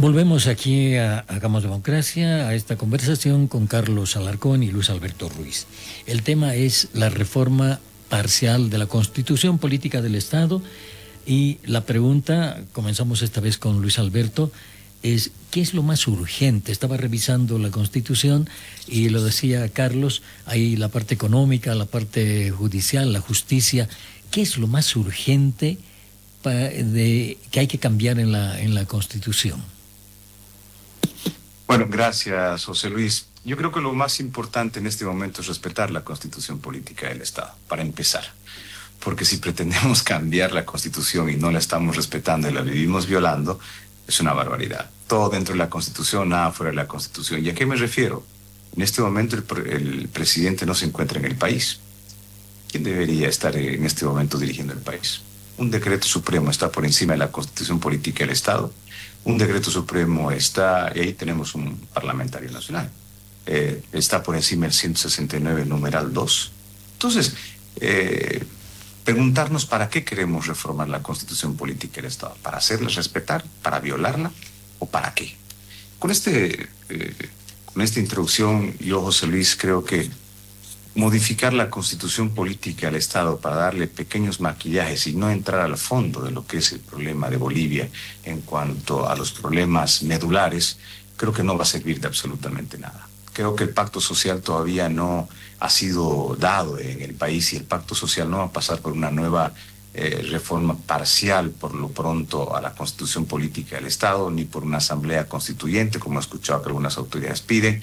Volvemos aquí a Hagamos Democracia, a esta conversación con Carlos Alarcón y Luis Alberto Ruiz. El tema es la reforma parcial de la Constitución Política del Estado y la pregunta, comenzamos esta vez con Luis Alberto, es ¿qué es lo más urgente? Estaba revisando la Constitución y lo decía Carlos, hay la parte económica, la parte judicial, la justicia. ¿Qué es lo más urgente que hay que cambiar en la Constitución? Bueno, gracias, José Luis. Yo creo que lo más importante en este momento es respetar la Constitución Política del Estado, para empezar. Porque si pretendemos cambiar la Constitución y no la estamos respetando y la vivimos violando, es una barbaridad. Todo dentro de la Constitución, nada fuera de la Constitución. ¿Y a qué me refiero? En este momento el presidente no se encuentra en el país. ¿Quién debería estar en este momento dirigiendo el país? Un decreto supremo está por encima de la Constitución Política del Estado. Un decreto supremo está, y ahí tenemos un parlamentario nacional, está por encima del 169, numeral 2. Entonces, preguntarnos para qué queremos reformar la Constitución Política del Estado. ¿Para hacerla respetar? ¿Para violarla? ¿O para qué? Con esta introducción, yo, José Luis, creo que modificar la Constitución Política del Estado para darle pequeños maquillajes y no entrar al fondo de lo que es el problema de Bolivia en cuanto a los problemas medulares, creo que no va a servir de absolutamente nada. Creo que el pacto social todavía no ha sido dado en el país y el pacto social no va a pasar por una nueva reforma parcial por lo pronto a la Constitución Política del Estado, ni por una asamblea constituyente, como he escuchado que algunas autoridades piden,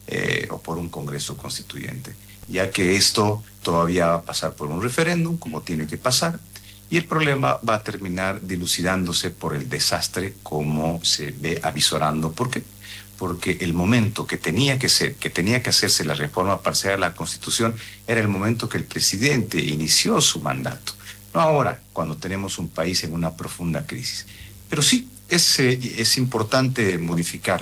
o por un Congreso Constituyente, ya que esto todavía va a pasar por un referéndum, como tiene que pasar, y el problema va a terminar dilucidándose por el desastre como se ve avisorando. ¿Por qué? Porque el momento que tenía que hacerse la reforma parcial de la Constitución era el momento que el presidente inició su mandato, no ahora, cuando tenemos un país en una profunda crisis. Pero sí, es importante modificar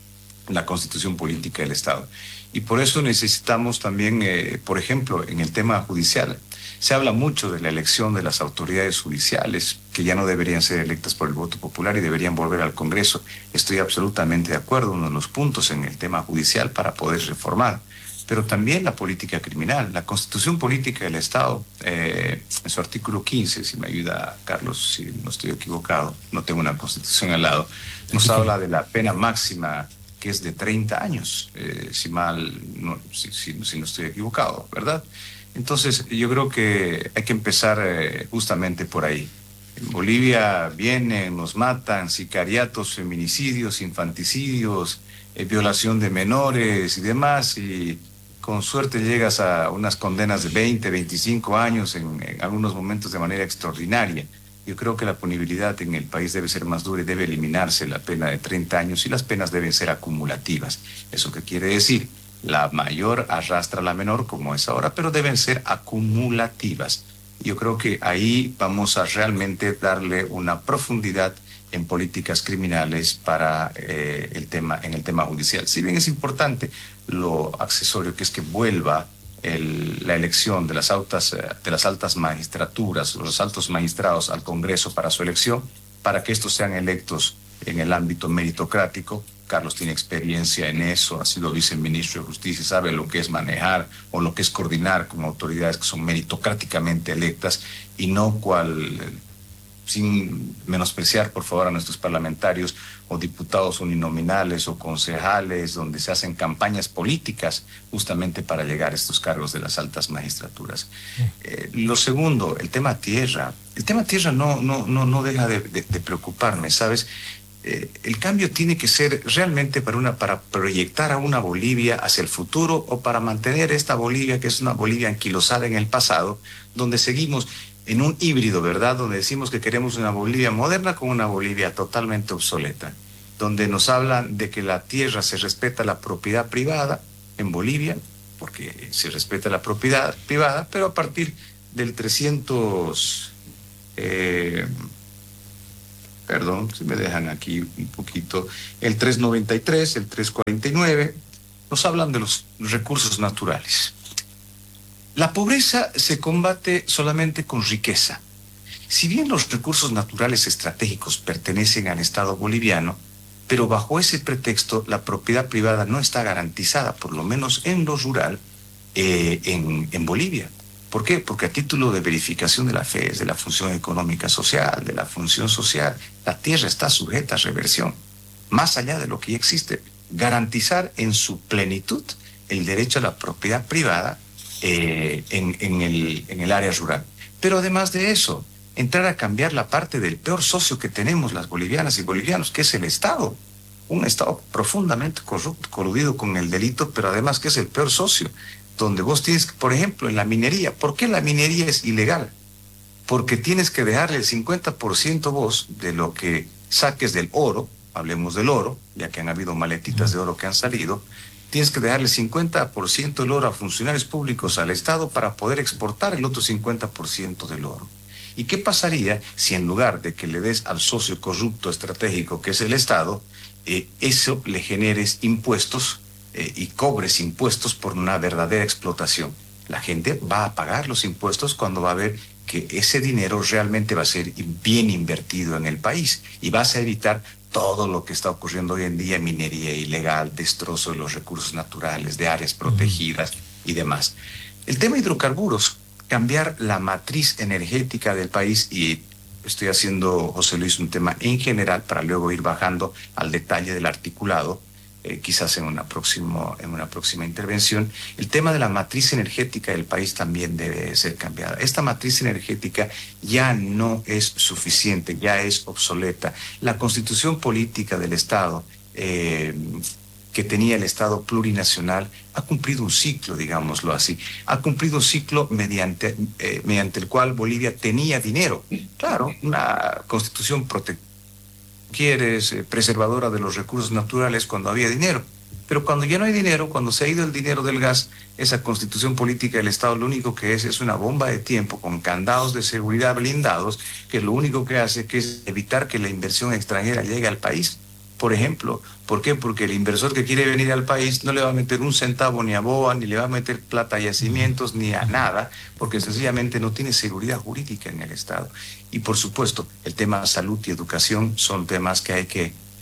la Constitución Política del Estado. Y por eso necesitamos también, por ejemplo, en el tema judicial, se habla mucho de la elección de las autoridades judiciales, que ya no deberían ser electas por el voto popular y deberían volver al Congreso. Estoy absolutamente de acuerdo, uno de los puntos en el tema judicial para poder reformar. Pero también la política criminal, la Constitución Política del Estado, en su artículo 15, si me ayuda Carlos, si no estoy equivocado, no tengo una Constitución al lado, nos habla de la pena máxima, que es de 30 años, si no estoy equivocado, ¿verdad? Entonces, yo creo que hay que empezar justamente por ahí. En Bolivia vienen, nos matan, sicariatos, feminicidios, infanticidios, violación de menores y demás, y con suerte llegas a unas condenas de 20, 25 años, en algunos momentos de manera extraordinaria. Yo creo que la punibilidad en el país debe ser más dura y debe eliminarse la pena de 30 años y las penas deben ser acumulativas. ¿Eso qué quiere decir? La mayor arrastra a la menor, como es ahora, pero deben ser acumulativas. Yo creo que ahí vamos a realmente darle una profundidad en políticas criminales para en el tema judicial. Si bien es importante lo accesorio, que es que vuelva la elección de las altas magistraturas, los altos magistrados al Congreso para su elección, para que estos sean electos en el ámbito meritocrático. Carlos tiene experiencia en eso, ha sido viceministro de Justicia, sabe lo que es manejar o lo que es coordinar con autoridades que son meritocráticamente electas y no sin menospreciar, por favor, a nuestros parlamentarios o diputados uninominales o concejales, donde se hacen campañas políticas justamente para llegar a estos cargos de las altas magistraturas. Lo segundo, el tema tierra. El tema tierra no deja de preocuparme, ¿sabes? El cambio tiene que ser realmente para proyectar a una Bolivia hacia el futuro o para mantener esta Bolivia, que es una Bolivia anquilosada en el pasado, donde seguimos en un híbrido, ¿verdad? Donde decimos que queremos una Bolivia moderna con una Bolivia totalmente obsoleta, donde nos hablan de que la tierra se respeta la propiedad privada en Bolivia, porque se respeta la propiedad privada, pero a partir del 300... perdón, si me dejan aquí un poquito, el 393, el 349, nos hablan de los recursos naturales. La pobreza se combate solamente con riqueza. Si bien los recursos naturales estratégicos pertenecen al Estado boliviano, pero bajo ese pretexto la propiedad privada no está garantizada, por lo menos en lo rural, en Bolivia. ¿Por qué? Porque a título de verificación de la FES, de la función económica social, de la función social, la tierra está sujeta a reversión, más allá de lo que ya existe. Garantizar en su plenitud el derecho a la propiedad privada en el área rural. Pero además de eso, entrar a cambiar la parte del peor socio que tenemos las bolivianas y bolivianos, que es el Estado. Un Estado profundamente corrupto, coludido con el delito, pero además que es el peor socio. Donde vos tienes, por ejemplo, en la minería. ¿Por qué la minería es ilegal? Porque tienes que dejarle el 50% vos de lo que saques del oro, hablemos del oro, ya que han habido maletitas de oro que han salido, tienes que dejarle 50% del oro a funcionarios públicos al Estado para poder exportar el otro 50% del oro. ¿Y qué pasaría si en lugar de que le des al socio corrupto estratégico que es el Estado, eso le generes impuestos y cobres impuestos por una verdadera explotación? La gente va a pagar los impuestos cuando va a ver que ese dinero realmente va a ser bien invertido en el país y vas a evitar todo lo que está ocurriendo hoy en día, minería ilegal, destrozo de los recursos naturales, de áreas protegidas y demás. El tema hidrocarburos, cambiar la matriz energética del país, y estoy haciendo, José Luis, un tema en general para luego ir bajando al detalle del articulado, quizás en una próxima intervención. El tema de la matriz energética del país también debe ser cambiada. Esta matriz energética ya no es suficiente, ya es obsoleta. La constitución política del Estado, que tenía el Estado plurinacional, ha cumplido un ciclo, digámoslo así. Ha cumplido un ciclo mediante el cual Bolivia tenía dinero. Claro, una constitución preservadora de los recursos naturales cuando había dinero. Pero cuando ya no hay dinero, cuando se ha ido el dinero del gas, esa constitución política del Estado lo único que es una bomba de tiempo con candados de seguridad blindados, que lo único que hace que es evitar que la inversión extranjera llegue al país. Por ejemplo, ¿por qué? Porque el inversor que quiere venir al país no le va a meter un centavo ni a BOA, ni le va a meter plata a yacimientos, ni a nada, porque sencillamente no tiene seguridad jurídica en el Estado. Y por supuesto, el tema salud y educación son temas que hay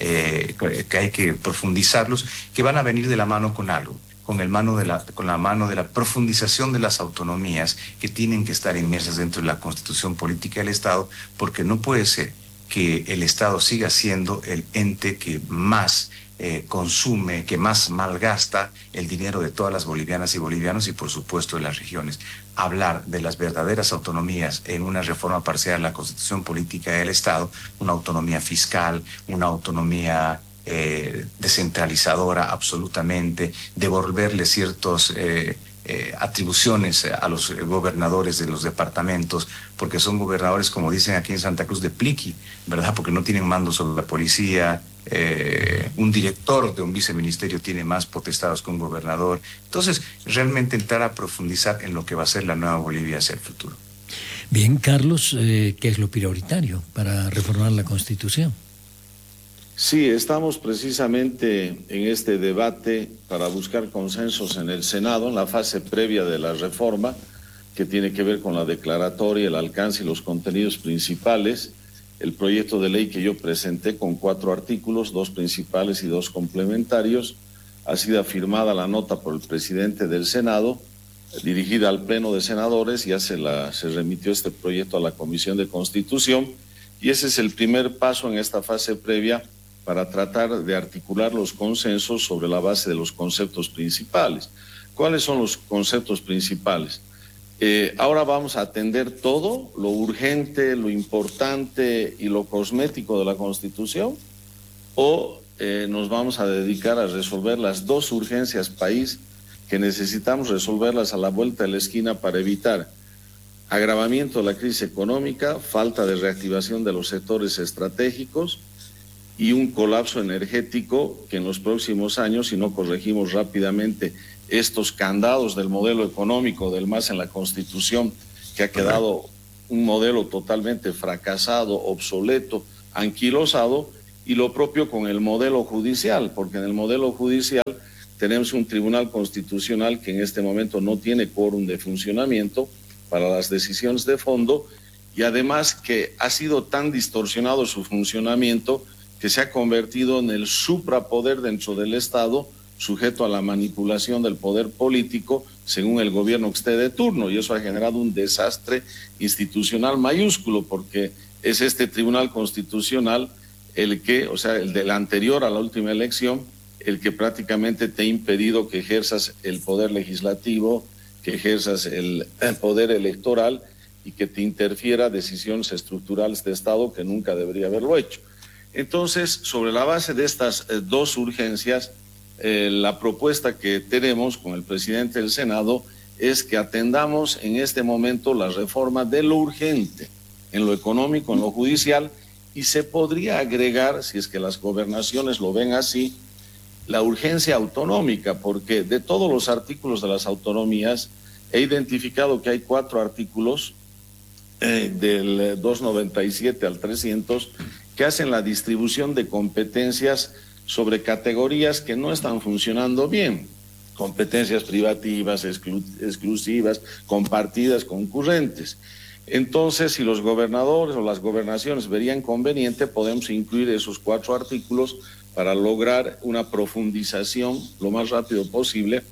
que profundizarlos, que van a venir de la mano con algo, con la mano de la profundización de las autonomías que tienen que estar inmersas dentro de la Constitución Política del Estado, porque no puede ser que el Estado siga siendo el ente que más consume, que más malgasta el dinero de todas las bolivianas y bolivianos y por supuesto de las regiones. Hablar de las verdaderas autonomías en una reforma parcial de la Constitución Política del Estado, una autonomía fiscal, una autonomía descentralizadora absolutamente, devolverle ciertos atribuciones a los gobernadores de los departamentos, porque son gobernadores, como dicen aquí en Santa Cruz, de pliqui, ¿verdad? Porque no tienen mando sobre la policía. Un director de un viceministerio tiene más potestados que un gobernador. Entonces, realmente entrar a profundizar en lo que va a ser la nueva Bolivia hacia el futuro. Bien, Carlos, ¿qué es lo prioritario para reformar la Constitución? Sí, estamos precisamente en este debate para buscar consensos en el Senado, en la fase previa de la reforma, que tiene que ver con la declaratoria, el alcance y los contenidos principales. El proyecto de ley que yo presenté con 4 artículos, 2 principales y 2 complementarios, ha sido firmada la nota por el presidente del Senado, dirigida al Pleno de Senadores, ya se remitió este proyecto a la Comisión de Constitución, y ese es el primer paso en esta fase previa para tratar de articular los consensos sobre la base de los conceptos principales. ¿Cuáles son los conceptos principales? Ahora vamos a atender todo, lo urgente, lo importante y lo cosmético de la Constitución, o nos vamos a dedicar a resolver las 2 urgencias país que necesitamos resolverlas a la vuelta de la esquina para evitar agravamiento de la crisis económica, falta de reactivación de los sectores estratégicos y un colapso energético que en los próximos años, si no corregimos rápidamente estos candados del modelo económico del MAS en la Constitución, que ha quedado un modelo totalmente fracasado, obsoleto, anquilosado, y lo propio con el modelo judicial, porque en el modelo judicial tenemos un tribunal constitucional que en este momento no tiene quórum de funcionamiento para las decisiones de fondo, y además que ha sido tan distorsionado su funcionamiento que se ha convertido en el suprapoder dentro del Estado, sujeto a la manipulación del poder político según el gobierno que esté de turno, y eso ha generado un desastre institucional mayúsculo, porque es este Tribunal Constitucional el que, o sea, el del anterior a la última elección, el que prácticamente te ha impedido que ejerzas el poder legislativo, que ejerzas el poder electoral y que te interfiera decisiones estructurales de Estado que nunca debería haberlo hecho. Entonces, sobre la base de estas dos urgencias, la propuesta que tenemos con el presidente del Senado es que atendamos en este momento la reforma de lo urgente, en lo económico, en lo judicial, y se podría agregar, si es que las gobernaciones lo ven así, la urgencia autonómica, porque de todos los artículos de las autonomías he identificado que hay 4 artículos del 297 al 300 que hacen la distribución de competencias sobre categorías que no están funcionando bien, competencias privativas, exclusivas, compartidas, concurrentes. Entonces, si los gobernadores o las gobernaciones verían conveniente, podemos incluir esos 4 artículos para lograr una profundización lo más rápido posible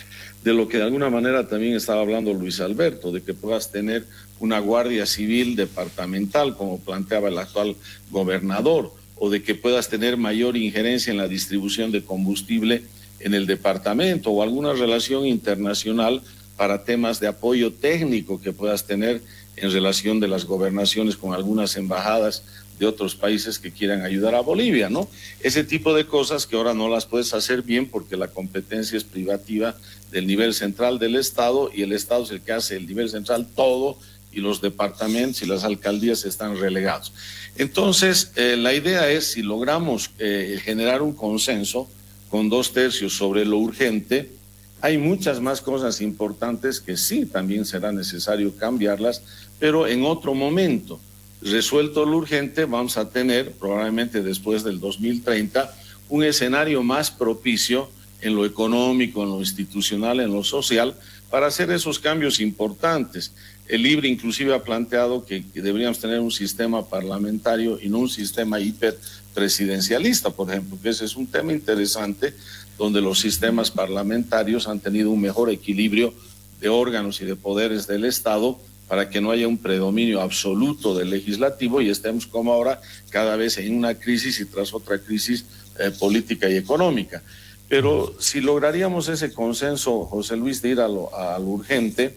de lo que de alguna manera también estaba hablando Luis Alberto, de que puedas tener una guardia civil departamental, como planteaba el actual gobernador, o de que puedas tener mayor injerencia en la distribución de combustible en el departamento, o alguna relación internacional para temas de apoyo técnico que puedas tener en relación de las gobernaciones con algunas embajadas de otros países que quieran ayudar a Bolivia, ¿no? Ese tipo de cosas que ahora no las puedes hacer bien porque la competencia es privativa del nivel central del Estado, y el Estado es el que hace el nivel central todo, y los departamentos y las alcaldías están relegados. Entonces, la idea es, si logramos generar un consenso con 2/3 sobre lo urgente, hay muchas más cosas importantes que sí también será necesario cambiarlas, pero en otro momento. Resuelto lo urgente, vamos a tener, probablemente después del 2030, un escenario más propicio en lo económico, en lo institucional, en lo social, para hacer esos cambios importantes. El LIBRE inclusive ha planteado que deberíamos tener un sistema parlamentario y no un sistema hiperpresidencialista, por ejemplo, que ese es un tema interesante, donde los sistemas parlamentarios han tenido un mejor equilibrio de órganos y de poderes del Estado, para que no haya un predominio absoluto del legislativo y estemos como ahora cada vez en una crisis y tras otra crisis política y económica. Pero si lograríamos ese consenso, José Luis, de ir a lo urgente,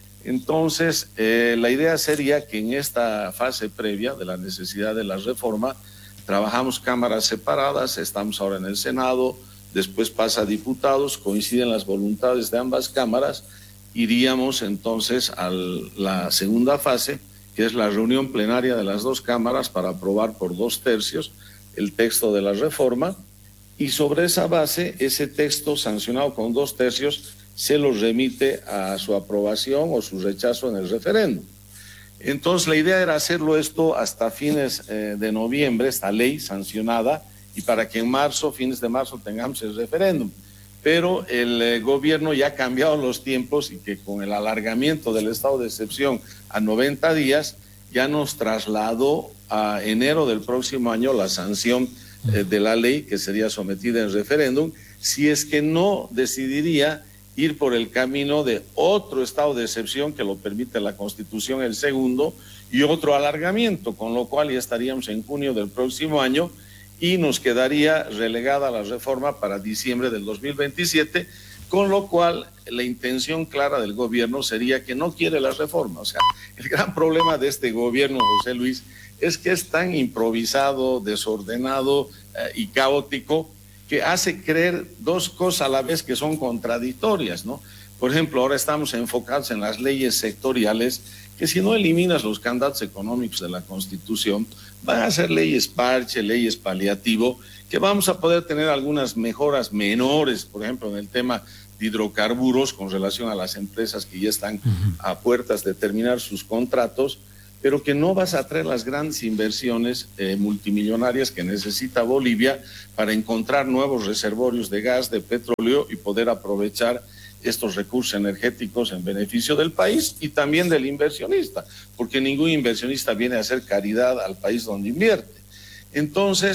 entonces la idea sería que en esta fase previa de la necesidad de la reforma, trabajamos cámaras separadas, estamos ahora en el Senado, después pasa a diputados, coinciden las voluntades de ambas cámaras, iríamos entonces a la segunda fase, que es la reunión plenaria de las 2 cámaras para aprobar por 2/3 el texto de la reforma, y sobre esa base, ese texto sancionado con 2/3 se lo remite a su aprobación o su rechazo en el referéndum. Entonces la idea era hacerlo esto hasta fines de noviembre, esta ley sancionada, y para que en marzo, fines de marzo, tengamos el referéndum. Pero el gobierno ya ha cambiado los tiempos, y que con el alargamiento del estado de excepción a 90 días ya nos trasladó a enero del próximo año la sanción de la ley, que sería sometida en referéndum, si es que no decidiría ir por el camino de otro estado de excepción que lo permite la Constitución, el segundo, y otro alargamiento, con lo cual ya estaríamos en junio del próximo año, y nos quedaría relegada la reforma para diciembre del 2027, con lo cual la intención clara del gobierno sería que no quiere la reforma. O sea, el gran problema de este gobierno, José Luis, es que es tan improvisado, desordenado y caótico, que hace creer 2 cosas a la vez que son contradictorias, ¿no? Por ejemplo, ahora estamos enfocados en las leyes sectoriales, que si no eliminas los candados económicos de la Constitución, van a ser leyes parche, leyes paliativo, que vamos a poder tener algunas mejoras menores, por ejemplo, en el tema de hidrocarburos con relación a las empresas que ya están a puertas de terminar sus contratos, pero que no vas a traer las grandes inversiones multimillonarias que necesita Bolivia para encontrar nuevos reservorios de gas, de petróleo, y poder aprovechar estos recursos energéticos en beneficio del país y también del inversionista, porque ningún inversionista viene a hacer caridad al país donde invierte. Entonces,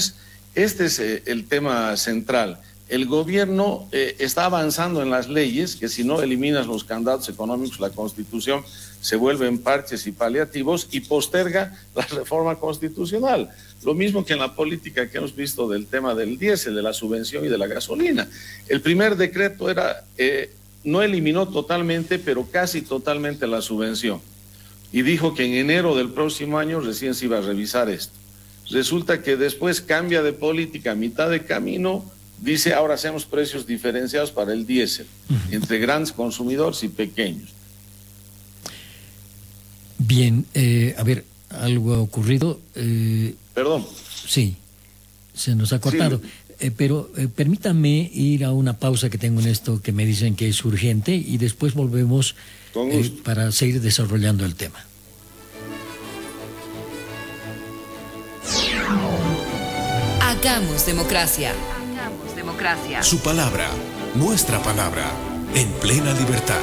Este es el tema central. El gobierno está avanzando en las leyes, que si no eliminas los candados económicos, la Constitución se vuelven parches y paliativos, y posterga la reforma constitucional. Lo mismo que en la política que hemos visto del tema del diésel, de la subvención y de la gasolina. El primer decreto no eliminó totalmente, pero casi totalmente la subvención. Y dijo que en enero del próximo año recién se iba a revisar esto. Resulta que después cambia de política a mitad de camino. Dice, ahora hacemos precios diferenciados para el diésel, entre grandes consumidores y pequeños. Bien, a ver, algo ha ocurrido. Perdón. Sí, se nos ha cortado. Sí. Pero permítame ir a una pausa que tengo en esto que me dicen que es urgente y después volvemos para seguir desarrollando el tema. Hagamos democracia. Su palabra, nuestra palabra, en plena libertad.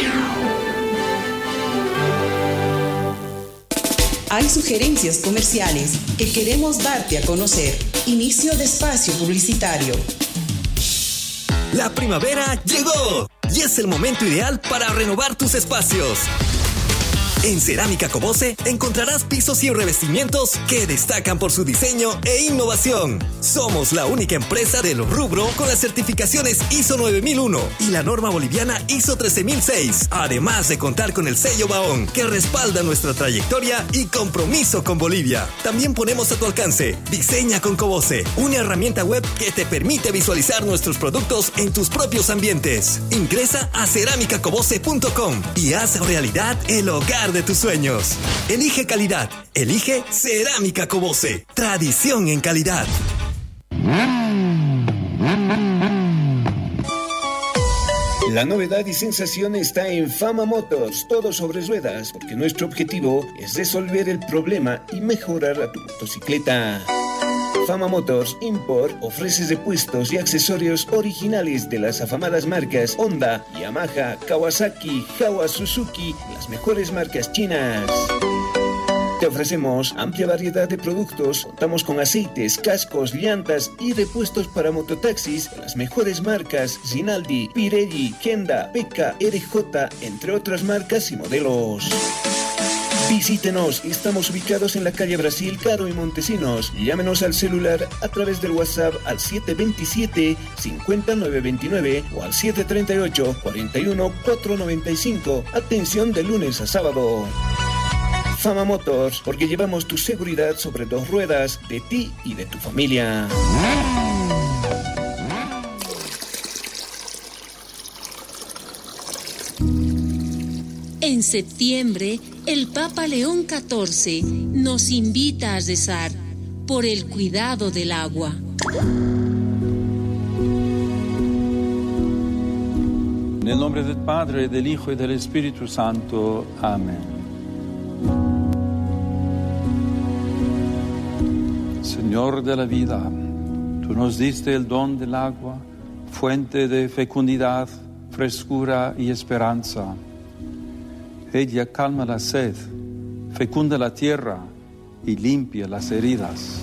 Hay sugerencias comerciales que queremos darte a conocer. Inicio de espacio publicitario. La primavera llegó y es el momento ideal para renovar tus espacios. En Cerámica Cobose encontrarás pisos y revestimientos que destacan por su diseño e innovación. Somos la única empresa del rubro con las certificaciones ISO 9001 y la norma boliviana ISO 13006. Además de contar con el sello Baón, que respalda nuestra trayectoria y compromiso con Bolivia. También ponemos a tu alcance Diseña con Cobose, una herramienta web que te permite visualizar nuestros productos en tus propios ambientes. Ingresa a ceramicacobose.com y haz realidad el hogar de tus sueños. Elige calidad. Elige Cerámica Cobose. Tradición en calidad. La novedad y sensación está en Fama Motors, todo sobre ruedas, porque nuestro objetivo es resolver el problema y mejorar a tu motocicleta. Fama Motors Import ofrece repuestos y accesorios originales de las afamadas marcas Honda, Yamaha, Kawasaki, Jawa, Suzuki, las mejores marcas chinas. Te ofrecemos amplia variedad de productos, contamos con aceites, cascos, llantas y repuestos para mototaxis de las mejores marcas Rinaldi, Pirelli, Kenda, Peka, RJ, entre otras marcas y modelos. Visítenos, estamos ubicados en la calle Brasil, Caro y Montesinos. Llámenos al celular a través del WhatsApp al 727-50929 o al 738-41-495. Atención de lunes a sábado. Fama Motors, porque llevamos tu seguridad sobre dos ruedas, de ti y de tu familia. En septiembre, el Papa León XIV nos invita a rezar por el cuidado del agua. En el nombre del Padre, del Hijo y del Espíritu Santo. Amén. Señor de la vida, tú nos diste el don del agua, fuente de fecundidad, frescura y esperanza. Ella calma la sed, fecunda la tierra y limpia las heridas.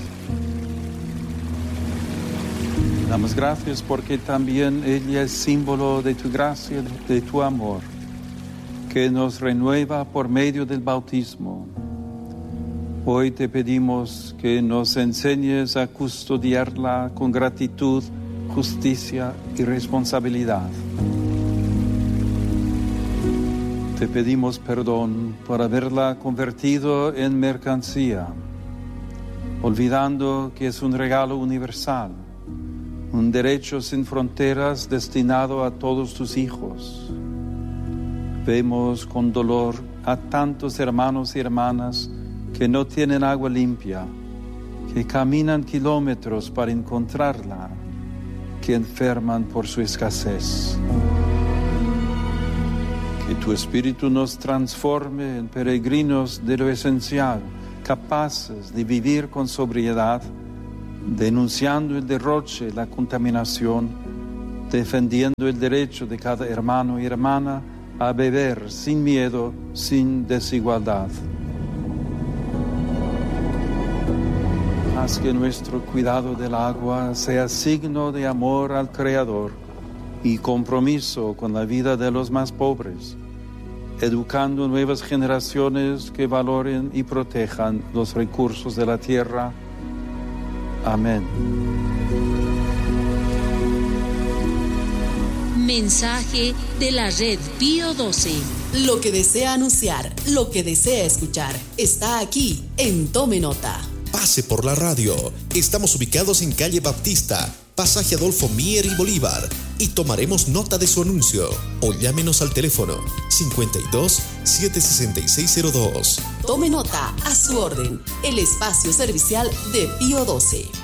Damos gracias porque también ella es símbolo de tu gracia, de tu amor, que nos renueva por medio del bautismo. Hoy te pedimos que nos enseñes a custodiarla con gratitud, justicia y responsabilidad. Te pedimos perdón por haberla convertido en mercancía, olvidando que es un regalo universal, un derecho sin fronteras destinado a todos tus hijos. Vemos con dolor a tantos hermanos y hermanas que no tienen agua limpia, que caminan kilómetros para encontrarla, que enferman por su escasez. Que tu Espíritu nos transforme en peregrinos de lo esencial, capaces de vivir con sobriedad, denunciando el derroche, la contaminación, defendiendo el derecho de cada hermano y hermana a beber sin miedo, sin desigualdad. Haz que nuestro cuidado del agua sea signo de amor al Creador y compromiso con la vida de los más pobres, educando nuevas generaciones que valoren y protejan los recursos de la tierra. Amén. Mensaje de la Red Pío XII. Lo que desea anunciar, lo que desea escuchar, está aquí en Tome Nota. Pase por la radio. Estamos ubicados en calle Baptista, pasaje Adolfo Mier y Bolívar, y tomaremos nota de su anuncio. O llámenos al teléfono 52-76602. Tome Nota, a su orden, el espacio servicial de Pío XII.